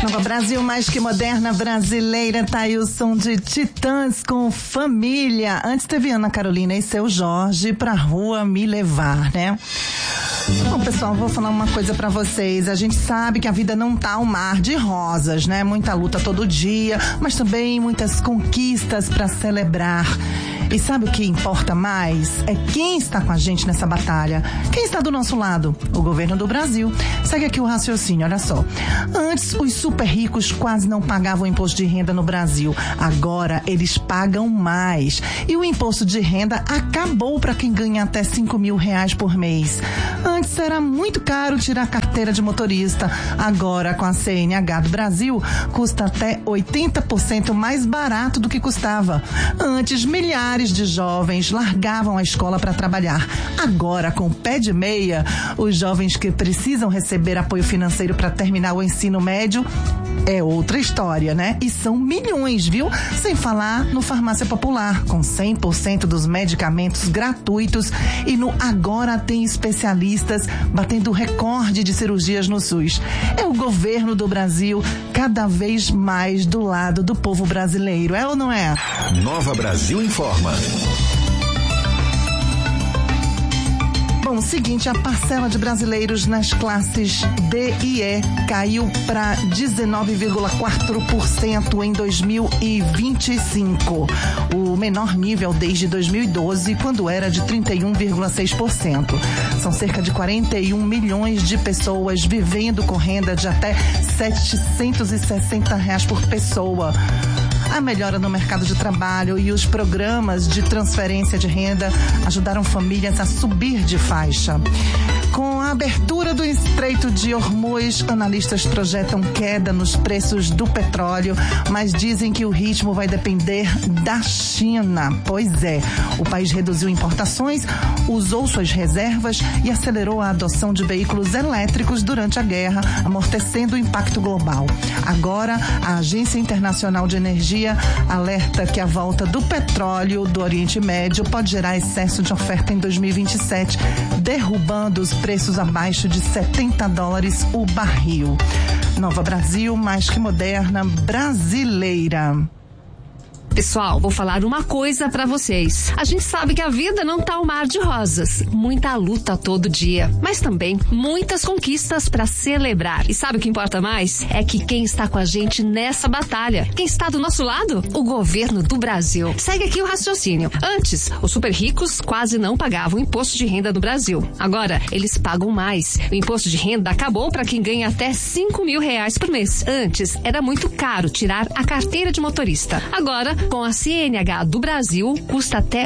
Nova Brasil, mais que moderna brasileira, tá aí o som de Titãs com Família. Antes teve Ana Carolina e Seu Jorge Pra Rua Me Levar, né? Bom, pessoal, vou falar uma coisa pra vocês. A gente sabe que a vida não tá um mar de rosas, né? Muita luta todo dia, mas também muitas conquistas pra celebrar. E sabe o que importa mais? É quem está com a gente nessa batalha. Quem está do nosso lado? O governo do Brasil. Segue aqui o raciocínio, olha só. Antes, os super ricos quase não pagavam imposto de renda no Brasil. Agora, eles pagam mais. E o imposto de renda acabou para quem ganha até R$5.000 por mês. Antes era muito caro tirar a carteira de motorista. Agora, com a CNH do Brasil, custa até 80% mais barato do que custava. Antes, milhares de jovens largavam a escola para trabalhar. Agora, com o pé de meia, os jovens que precisam receber apoio financeiro para terminar o ensino médio é outra história, né? E são milhões, viu? Sem falar no Farmácia Popular, com 100% dos medicamentos gratuitos, e no Agora Tem Especialistas, batendo recorde de cirurgias no SUS. É o governo do Brasil cada vez mais do lado do povo brasileiro, é ou não é? Nova Brasil Informa. Bom, seguinte, a parcela de brasileiros nas classes D e E caiu para 19,4% em 2025. O menor nível desde 2012, quando era de 31,6%. São cerca de 41 milhões de pessoas vivendo com renda de até R$760 por pessoa. A melhora no mercado de trabalho e os programas de transferência de renda ajudaram famílias a subir de faixa. Com a abertura do Estreito de Hormuz, analistas projetam queda nos preços do petróleo, mas dizem que o ritmo vai depender da China. Pois é, o país reduziu importações, usou suas reservas e acelerou a adoção de veículos elétricos durante a guerra, amortecendo o impacto global. Agora, a Agência Internacional de Energia alerta que a volta do petróleo do Oriente Médio pode gerar excesso de oferta em 2027, derrubando os preços abaixo de $70 o barril. Nova Brasil, mais que moderna brasileira. Pessoal, vou falar uma coisa pra vocês. A gente sabe que a vida não tá um mar de rosas. Muita luta todo dia. Mas também muitas conquistas pra celebrar. E sabe o que importa mais? É que quem está com a gente nessa batalha. Quem está do nosso lado? O governo do Brasil. Segue aqui o raciocínio. Antes, os super ricos quase não pagavam imposto de renda no Brasil. Agora, eles pagam mais. O imposto de renda acabou pra quem ganha até R$5.000 por mês. Antes, era muito caro tirar a carteira de motorista. Agora, com a CNH do Brasil, custa até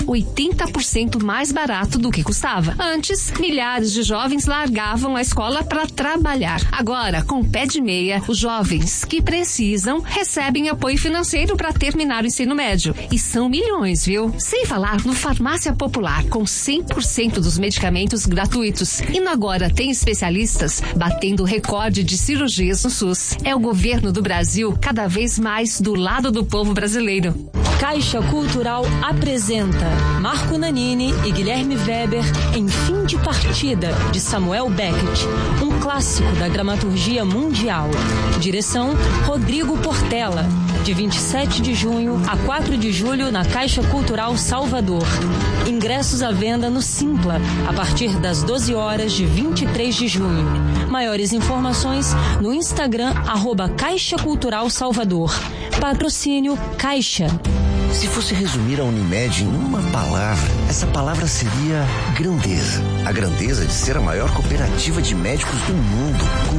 80% mais barato do que custava. Antes, milhares de jovens largavam a escola para trabalhar. Agora, com pé de meia, os jovens que precisam recebem apoio financeiro para terminar o ensino médio. E são milhões, viu? Sem falar no Farmácia Popular, com 100% dos medicamentos gratuitos. E no Agora Tem Especialistas, batendo recorde de cirurgias no SUS. É o governo do Brasil cada vez mais do lado do povo brasileiro. Caixa Cultural apresenta Marco Nanini e Guilherme Weber em Fim de Partida, de Samuel Beckett, um clássico da dramaturgia mundial. Direção, Rodrigo Portela. De 27 de junho a 4 de julho na Caixa Cultural Salvador. Ingressos à venda no Simpla, a partir das 12 horas de 23 de junho. Maiores informações no Instagram, @Caixa Cultural Salvador. Patrocínio Caixa. Se fosse resumir a Unimed em uma palavra, essa palavra seria grandeza. A grandeza de ser a maior cooperativa de médicos do mundo, com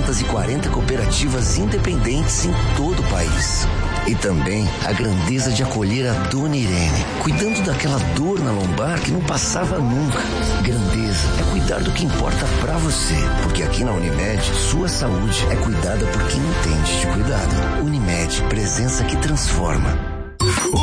340 cooperativas independentes em todo o país. E também a grandeza de acolher a Dona Irene, cuidando daquela dor na lombar que não passava nunca. Grandeza é cuidar do que importa pra você, porque aqui na Unimed, sua saúde é cuidada por quem entende de cuidado. Unimed, presença que transforma.